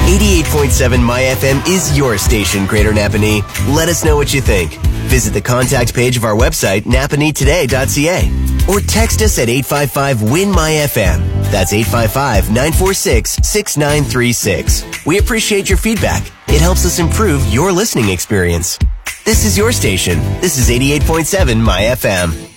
88.7 My FM is your station, Greater Napanee. Let us know what you think. Visit the contact page of our website, napaneetoday.ca, or text us at 855-WIN-MY-FM. That's 855-946-6936. We appreciate your feedback. It helps us improve your listening experience. This is your station. This is 88.7 My FM.